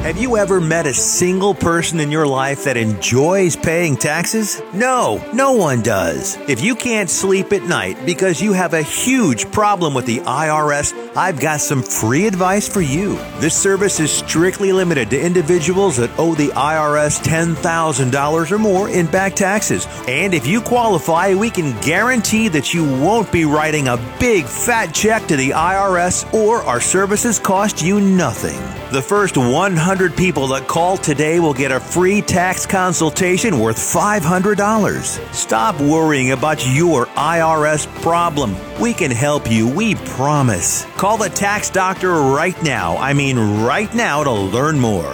Have you ever met a single person in your life that enjoys paying taxes? No, no one does. If you can't sleep at night because you have a huge problem with the IRS, I've got some free advice for you. This service is strictly limited to individuals that owe the IRS $10,000 or more in back taxes. And if you qualify, we can guarantee that you won't be writing a big fat check to the IRS, or our services cost you nothing. The first 100 people that call today will get a free tax consultation worth $500. Stop worrying about your IRS problem. We can help you, we promise. Call the tax doctor right now. I mean right now, to learn more.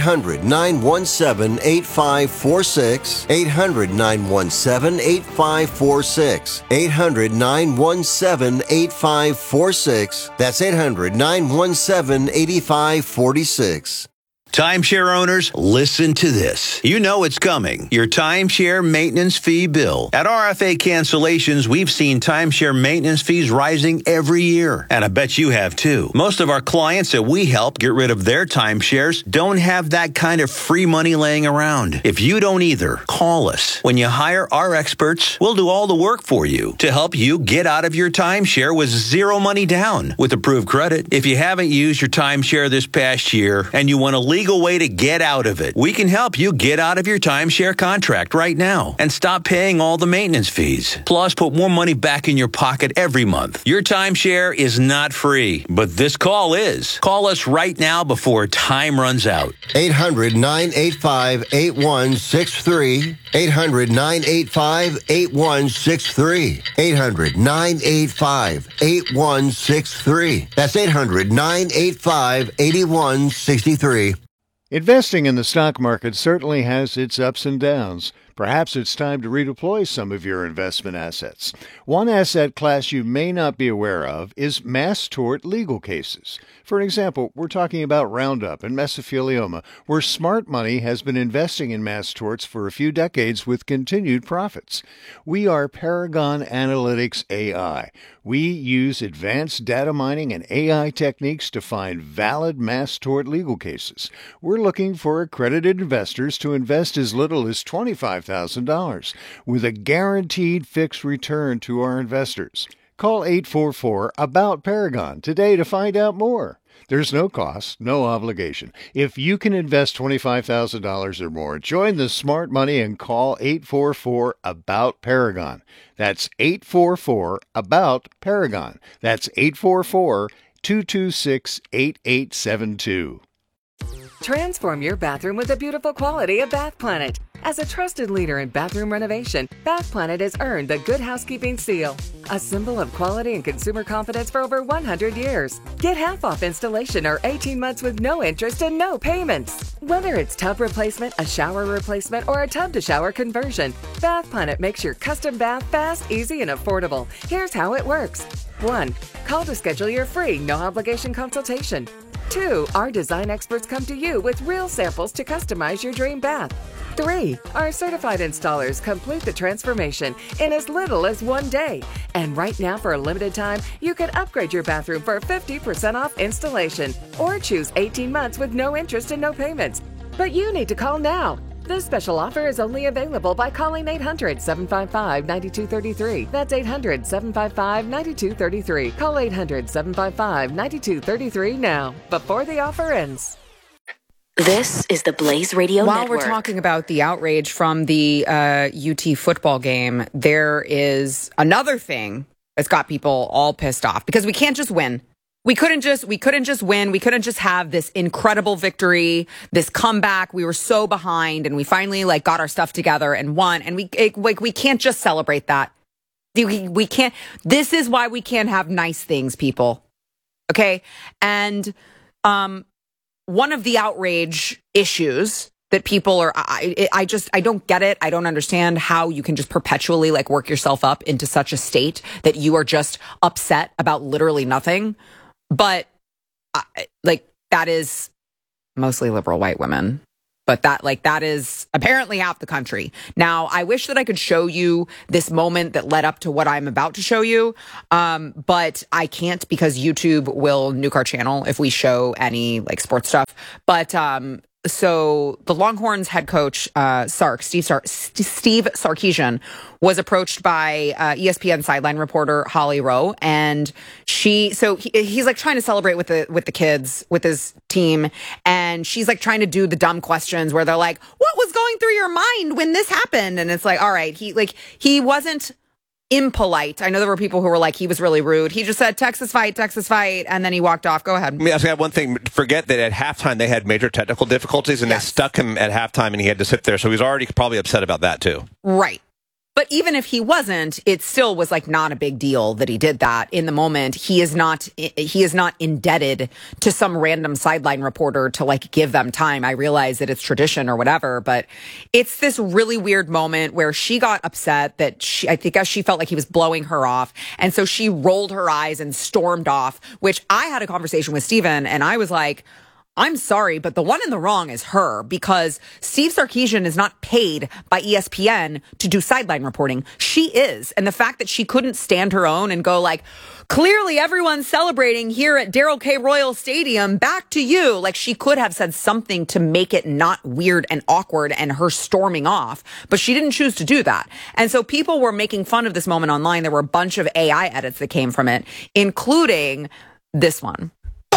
800-917-8546. 800-917-8546. 800-917-8546. That's 800-917-8546. Timeshare owners, listen to this. You know it's coming. Your timeshare maintenance fee bill. At RFA Cancellations, we've seen timeshare maintenance fees rising every year. And I bet you have too. Most of our clients that we help get rid of their timeshares don't have that kind of free money laying around. If you don't either, call us. When you hire our experts, we'll do all the work for you to help you get out of your timeshare with zero money down with approved credit. If you haven't used your timeshare this past year and you want a legal way to get out of it, we can help you get out of your timeshare contract right now and stop paying all the maintenance fees. Plus, put more money back in your pocket every month. Your timeshare is not free, but this call is. Call us right now before time runs out. 800-985-8163. 800-985-8163. 800-985-8163. That's 800-985-8163. Investing in the stock market certainly has its ups and downs. Perhaps it's time to redeploy some of your investment assets. One asset class you may not be aware of is mass tort legal cases. For example, we're talking about Roundup and mesothelioma, where smart money has been investing in mass torts for a few decades with continued profits. We are Paragon Analytics AI. We use advanced data mining and AI techniques to find valid mass tort legal cases. We're looking for accredited investors to invest as little as $25,000 with a guaranteed fixed return to our investors. Call 844-ABOUT-PARAGON today to find out more. There's no cost, no obligation. If you can invest $25,000 or more, join the smart money and call 844-ABOUT-PARAGON. That's 844-ABOUT-PARAGON. That's 844-226-8872. Transform your bathroom with the beautiful quality of Bath Planet. As a trusted leader in bathroom renovation, Bath Planet has earned the Good Housekeeping seal, a symbol of quality and consumer confidence for over 100 years. Get half off installation or 18 months with no interest and no payments. Whether it's tub replacement, a shower replacement, or a tub-to-shower conversion, Bath Planet makes your custom bath fast, easy, and affordable. Here's how it works. 1. Call to schedule your free, no-obligation consultation. 2. Our design experts come to you with real samples to customize your dream bath. 3. Our certified installers complete the transformation in as little as 1 day. And right now, for a limited time, you can upgrade your bathroom for 50% off installation or choose 18 months with no interest and no payments. But you need to call now. This special offer is only available by calling 800-755-9233. That's 800-755-9233. Call 800-755-9233 now, before the offer ends. This is the Blaze Radio While Network. we're talking about the outrage from the UT football game, there is another thing that's got people all pissed off, because we can't just win. We couldn't just win. We couldn't just have this incredible victory, this comeback. We were so behind, and we finally got our stuff together and won. And we can't just celebrate that. We can't. This is why we can't have nice things, people. Okay, and one of the outrage issues that people are, I don't get it. I don't understand how you can just perpetually work yourself up into such a state that you are just upset about literally nothing. But that is mostly liberal white women. But that is apparently half the country. Now, I wish that I could show you this moment that led up to what I'm about to show you. But I can't, because YouTube will nuke our channel if we show any sports stuff. But so the Longhorns head coach, Steve Sarkisian, was approached by ESPN sideline reporter Holly Rowe, and he's like trying to celebrate with the kids, with his team, and she's like trying to do the dumb questions where they're like, "What was going through your mind when this happened?" And it's like, all right, he wasn't impolite. I know there were people who were like, he was really rude. He just said, Texas fight, and then he walked off. Go ahead. I mean, I was going to have one thing. Forget that at halftime they had major technical difficulties, and they stuck him at halftime, and he had to sit there. So he was already probably upset about that, too. Right. But even if he wasn't, it still was like not a big deal that he did that in the moment. He is not indebted to some random sideline reporter to like give them time. I realize that it's tradition or whatever, but it's this really weird moment where she got upset that I think she felt like he was blowing her off. And so she rolled her eyes and stormed off, which I had a conversation with Steven, and I was like, I'm sorry, but the one in the wrong is her, because Steve Sarkisian is not paid by ESPN to do sideline reporting. She is. And the fact that she couldn't stand her own and go like, clearly everyone's celebrating here at Darrell K. Royal Stadium, back to you. Like, she could have said something to make it not weird and awkward and her storming off, but she didn't choose to do that. And so people were making fun of this moment online. There were a bunch of AI edits that came from it, including this one.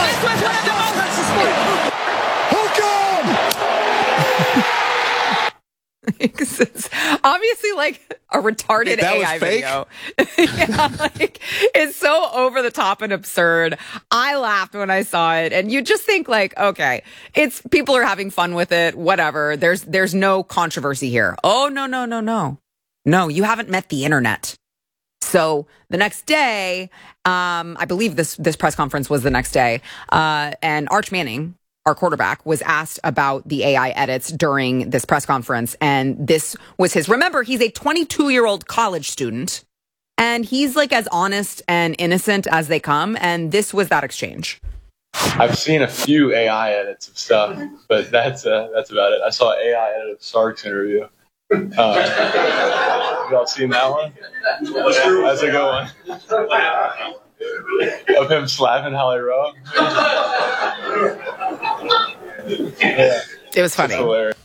It's obviously like a retarded AI video. Yeah, like, it's so over the top and absurd. I laughed when I saw it, and you just think like, okay, it's people are having fun with it, whatever. There's no controversy here. Oh, no, you haven't met the internet. So the next day, I believe this press conference was the next day, and Arch Manning, our quarterback, was asked about the AI edits during this press conference. And this was remember, he's a 22-year-old college student, and he's like as honest and innocent as they come. And this was that exchange. I've seen a few AI edits of stuff, but that's about it. I saw an AI edit of Sark's interview. Y'all seen that one? That's a good one. Of him slapping Holly Rowe. Yeah. It was funny.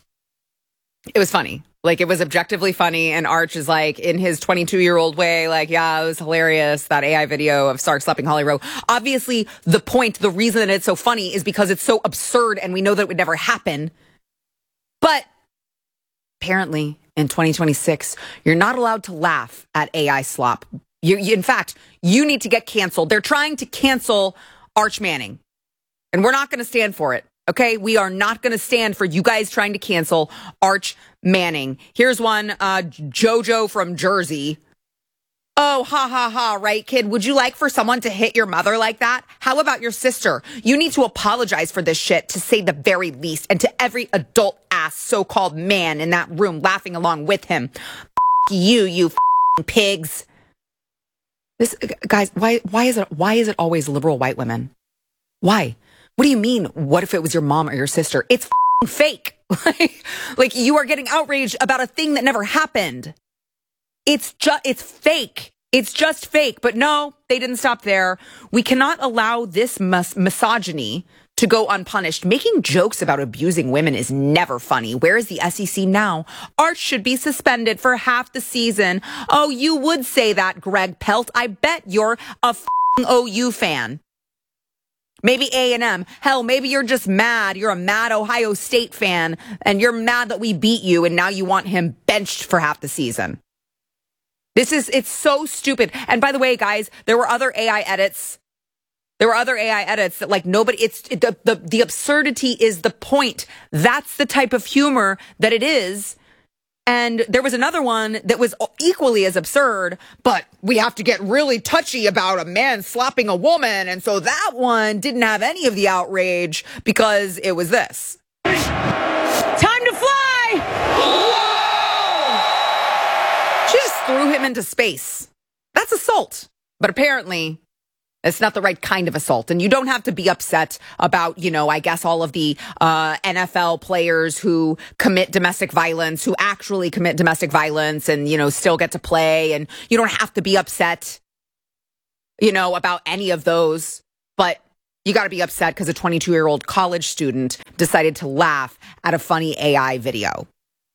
It was funny. Like, it was objectively funny, and Arch is like, in his 22-year-old way, like, yeah, it was hilarious, that AI video of Sark slapping Holly Rowe. Obviously, the reason that it's so funny is because it's so absurd, and we know that it would never happen. But apparently, in 2026, you're not allowed to laugh at AI slop. In fact, you need to get canceled. They're trying to cancel Arch Manning, and we're not going to stand for it. Okay, we are not going to stand for you guys trying to cancel Arch Manning. Here's one, JoJo from Jersey. Oh, ha, ha, ha, right, kid? Would you like for someone to hit your mother like that? How about your sister? You need to apologize for this shit, to say the very least, and to every adult-ass so-called man in that room laughing along with him. You pigs. This, guys, why is it always liberal white women? Why? What do you mean? What if it was your mom or your sister? It's fake. Like you are getting outraged about a thing that never happened. It's fake. It's just fake. But no, they didn't stop there. We cannot allow this misogyny to go unpunished. Making jokes about abusing women is never funny. Where is the SEC now? Arch should be suspended for half the season. Oh, you would say that, Greg Pelt. I bet you're a OU fan. Maybe A&M. Hell, maybe you're just mad. You're a mad Ohio State fan, and you're mad that we beat you, and now you want him benched for half the season. It's so stupid. And by the way, guys, there were other AI edits. That like nobody, the absurdity is the point. That's the type of humor that it is. And there was another one that was equally as absurd, but we have to get really touchy about a man slapping a woman. And so that one didn't have any of the outrage because it was this. Time to fly! She just threw him into space. That's assault. But apparently, it's not the right kind of assault. And you don't have to be upset about, I guess all of the NFL players who commit domestic violence, who actually commit domestic violence and, still get to play. And you don't have to be upset, about any of those. But you got to be upset because a 22-year-old college student decided to laugh at a funny AI video.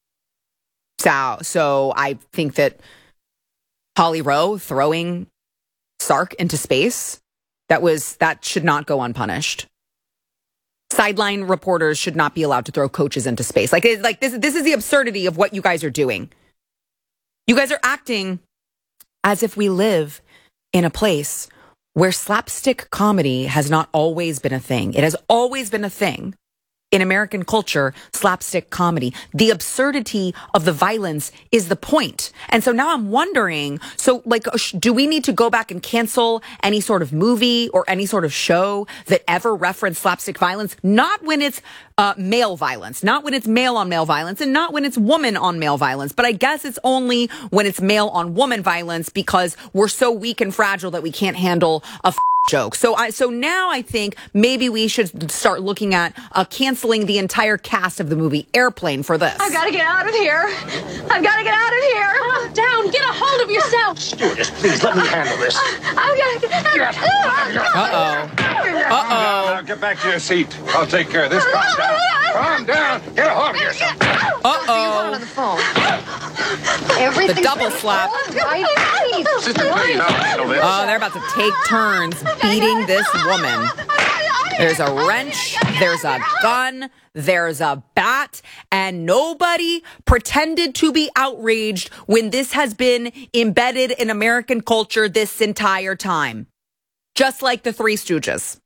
So I think that Holly Rowe throwing Sark into space, that should not go unpunished. Sideline reporters should not be allowed to throw coaches into space. Like this is the absurdity of what you guys are doing. You guys are acting as if we live in a place where slapstick comedy has not always been a thing. It has always been a thing in American culture, slapstick comedy. The absurdity of the violence is the point. And so now I'm wondering, do we need to go back and cancel any sort of movie or any sort of show that ever referenced slapstick violence? Not when it's male violence, not when it's male on male violence, and not when it's woman on male violence. But I guess it's only when it's male on woman violence because we're so weak and fragile that we can't handle a joke. So now I think maybe we should start looking at canceling the entire cast of the movie Airplane for this. I've got to get out of here. I've got to get out of here. Calm down. Get a hold of yourself. Stewardess, please let me handle this. I've got to get out of here. Now get back to your seat. I'll take care of this. Calm down. Calm down. Get a hold of yourself. On the phone. The double slap. Sister, please, I'll handle this. Oh, they're about to take turns beating this woman. There's a wrench, there's a gun, there's a bat, and nobody pretended to be outraged when this has been embedded in American culture this entire time. Just like the Three Stooges.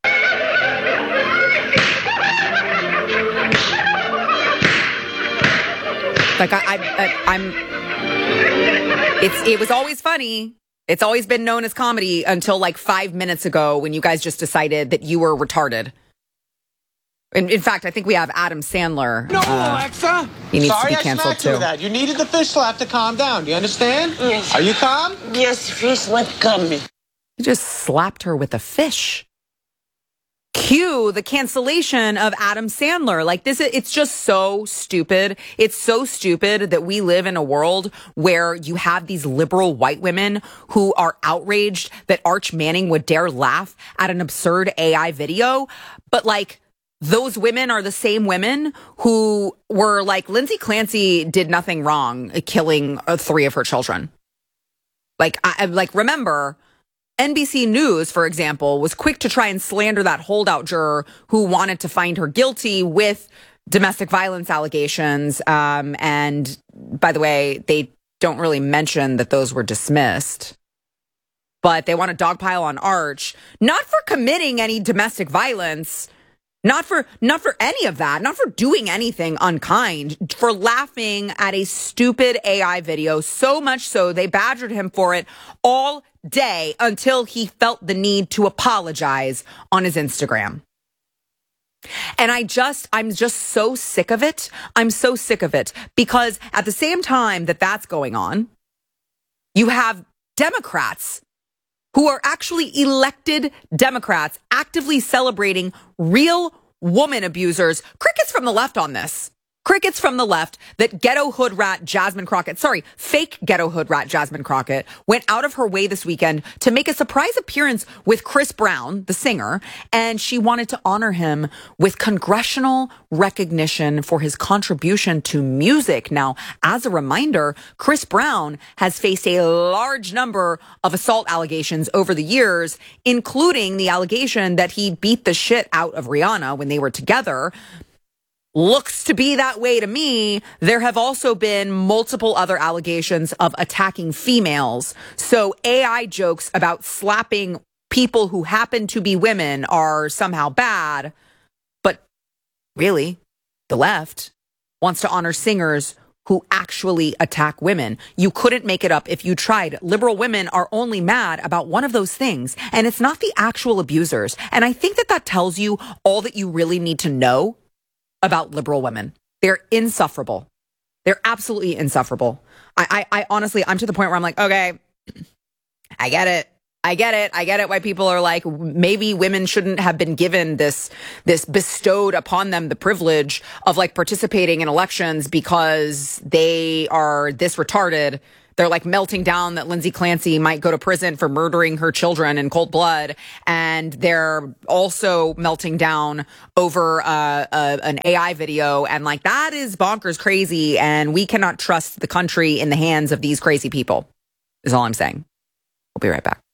It was always funny. It's always been known as comedy until like 5 minutes ago when you guys just decided that you were retarded. In fact, I think we have Adam Sandler. No, Alexa. He needs to be canceled too. You needed the fish slap to calm down. Do you understand? Yes. Are you calm? Yes, fish slap coming. He just slapped her with a fish. Cue the cancellation of Adam Sandler. Like this, it's just so stupid. It's so stupid that we live in a world where you have these liberal white women who are outraged that Arch Manning would dare laugh at an absurd AI video. But like, those women are the same women who were like, Lindsay Clancy did nothing wrong killing 3 of her children. Remember, NBC News, for example, was quick to try and slander that holdout juror who wanted to find her guilty with domestic violence allegations. And by the way, they don't really mention that those were dismissed. But they want to dogpile on Arch, not for committing any domestic violence, not for any of that, not for doing anything unkind, for laughing at a stupid AI video, so much so they badgered him for it all day until he felt the need to apologize on his Instagram. And I'm just so sick of it. I'm so sick of it because at the same time that that's going on, you have Democrats who are actually elected Democrats actively celebrating real woman abusers. Crickets from the left on this. Crickets from the left that fake ghetto hood rat Jasmine Crockett went out of her way this weekend to make a surprise appearance with Chris Brown, the singer, and she wanted to honor him with congressional recognition for his contribution to music. Now, as a reminder, Chris Brown has faced a large number of assault allegations over the years, including the allegation that he beat the shit out of Rihanna when they were together. Looks to be that way to me. There have also been multiple other allegations of attacking females. So AI jokes about slapping people who happen to be women are somehow bad. But really, the left wants to honor singers who actually attack women. You couldn't make it up if you tried. Liberal women are only mad about one of those things, and it's not the actual abusers. And I think that tells you all that you really need to know about liberal women. They're insufferable. They're absolutely insufferable. I honestly, I'm to the point where I'm like, okay, I get it. I get it why people are like, maybe women shouldn't have been given this bestowed upon them the privilege of like participating in elections because they are this retarded They're like melting down that Lindsay Clancy might go to prison for murdering her children in cold blood. And they're also melting down over an AI video. And like, that is bonkers crazy. And we cannot trust the country in the hands of these crazy people, is all I'm saying. We'll be right back.